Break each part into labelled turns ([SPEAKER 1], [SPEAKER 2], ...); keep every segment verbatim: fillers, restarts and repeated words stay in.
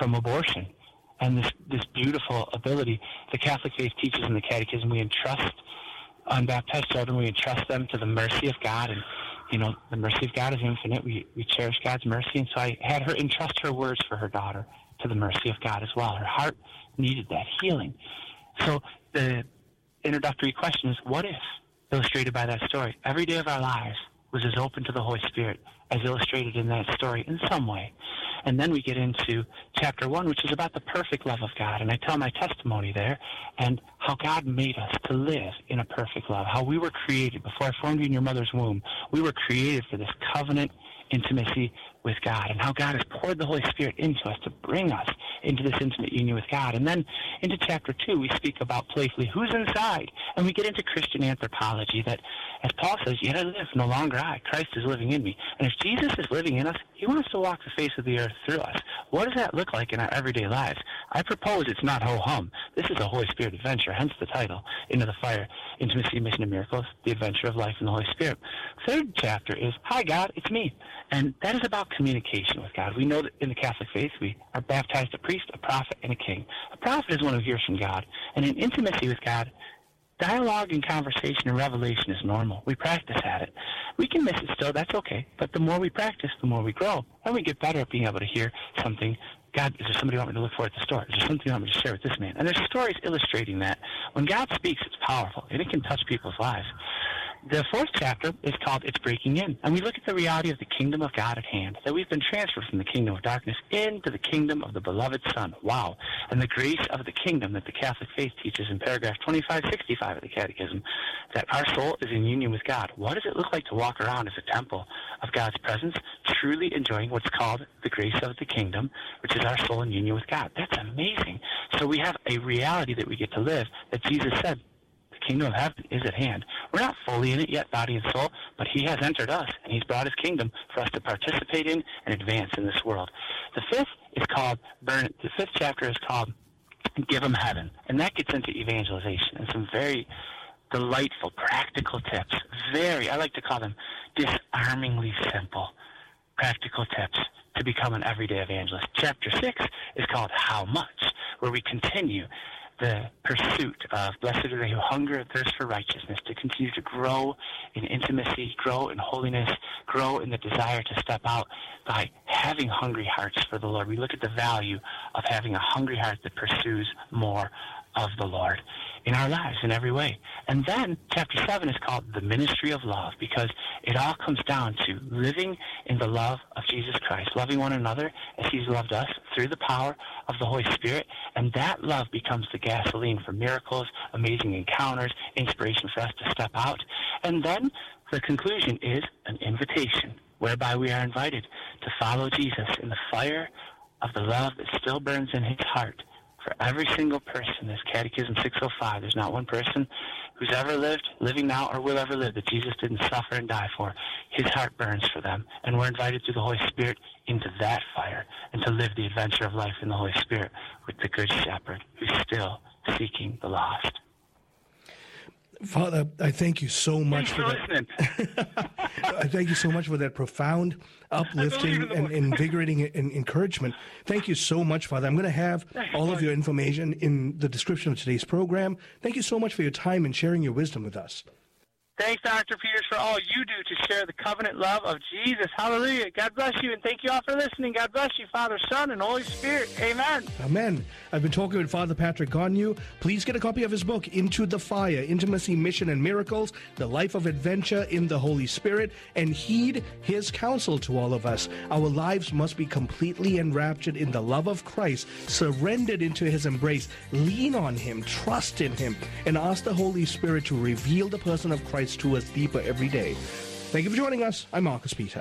[SPEAKER 1] from abortion. And this, this beautiful ability, the Catholic faith teaches in the Catechism, we entrust unbaptized children, we entrust them to the mercy of God. And, you know, the mercy of God is infinite. We, we cherish God's mercy. And so I had her entrust her words for her daughter to the mercy of God as well. Her heart needed that healing. So the introductory question is, what if, illustrated by that story, every day of our lives was as open to the Holy Spirit as illustrated in that story in some way? And then we get into chapter one, which is about the perfect love of God. And I tell my testimony there and how God made us to live in a perfect love, how we were created before I formed you in your mother's womb. We were created for this covenant intimacy with God, and how God has poured the Holy Spirit into us to bring us into this intimate union with God. And then into chapter two, we speak about playfully who's inside, and we get into Christian anthropology that, as Paul says, yet I live, no longer I. Christ is living in me. And if Jesus is living in us, he wants to walk the face of the earth through us. What does that look like in our everyday lives? I propose it's not ho-hum. This is a Holy Spirit adventure, hence the title, Into the Fire, Intimacy, Mission, and Miracles, the adventure of life in the Holy Spirit. Third chapter is, hi, God, it's me. And that is about communication with God. We know that in the Catholic faith, we are baptized a priest, a prophet, and a king. A prophet is one who hears from God. And in intimacy with God, dialogue and conversation and revelation is normal. We practice at it. We can miss it still, that's okay. But the more we practice, the more we grow. And we get better at being able to hear something. God, is there somebody you want me to look for at the store? Is there something you want me to share with this man? And there's stories illustrating that. When God speaks, it's powerful, and it can touch people's lives. The fourth chapter is called It's Breaking In, and we look at the reality of the kingdom of God at hand, that we've been transferred from the kingdom of darkness into the kingdom of the beloved Son. Wow. And the grace of the kingdom that the Catholic faith teaches in paragraph twenty-five sixty-five of the Catechism, that our soul is in union with God. What does it look like to walk around as a temple of God's presence, truly enjoying what's called the grace of the kingdom, which is our soul in union with God? That's amazing. So we have a reality that we get to live that Jesus said, kingdom of heaven is at hand. We're not fully in it yet, body and soul, but he has entered us, and he's brought his kingdom for us to participate in and advance in this world. The fifth is called, burn, the fifth chapter is called Give Them Heaven, and that gets into evangelization and some very delightful, practical tips. Very, I like to call them disarmingly simple, practical tips to become an everyday evangelist. Chapter six is called How Much, where we continue the pursuit of blessed are they who hunger and thirst for righteousness, to continue to grow in intimacy, grow in holiness, grow in the desire to step out by having hungry hearts for the Lord. We look at the value of having a hungry heart that pursues more of the Lord in our lives in every way. And then chapter seven is called The Ministry of Love, because it all comes down to living in the love of Jesus Christ, loving one another as he's loved us through the power of the Holy Spirit. And that love becomes the gasoline for miracles, amazing encounters, inspiration for us to step out. And then the conclusion is an invitation, whereby we are invited to follow Jesus in the fire of the love that still burns in his heart for every single person. This Catechism six oh five, there's not one person who's ever lived, living now, or will ever live that Jesus didn't suffer and die for. His heart burns for them, and we're invited through the Holy Spirit into that fire and to live the adventure of life in the Holy Spirit with the Good Shepherd who's still seeking the lost.
[SPEAKER 2] Father, I thank you so much
[SPEAKER 1] Thanks
[SPEAKER 2] for,
[SPEAKER 1] for
[SPEAKER 2] that. I thank you so much for that profound, uplifting, and invigorating and encouragement. Thank you so much, Father. I'm going to have all of your information in the description of today's program. Thank you so much for your time and sharing your wisdom with us.
[SPEAKER 1] Thanks, Doctor Peters, for all you do to share the covenant love of Jesus. Hallelujah. God bless you, and thank you all for listening. God bless you, Father, Son, and Holy Spirit. Amen.
[SPEAKER 2] Amen. I've been talking with Father Patrick Garneau. Please get a copy of his book, Into the Fire, Intimacy, Mission, and Miracles, The Life of Adventure in the Holy Spirit, and heed his counsel to all of us. Our lives must be completely enraptured in the love of Christ, surrendered into his embrace. Lean on him, trust in him, and ask the Holy Spirit to reveal the person of Christ to us deeper every day. Thank you for joining us. I'm Marcus Peter.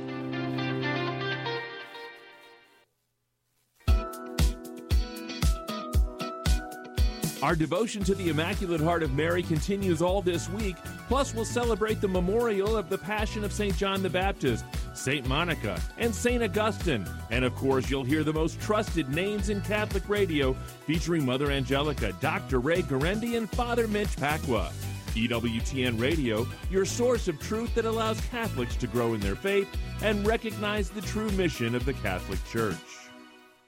[SPEAKER 3] Our devotion to the Immaculate Heart of Mary continues all this week. Plus, we'll celebrate the memorial of the Passion of Saint John the Baptist, Saint Monica, and Saint Augustine. And of course, you'll hear the most trusted names in Catholic radio, featuring Mother Angelica, Doctor Ray Guarendi, and Father Mitch Pacwa. E W T N Radio, your source of truth that allows Catholics to grow in their faith and recognize the true mission of the Catholic Church.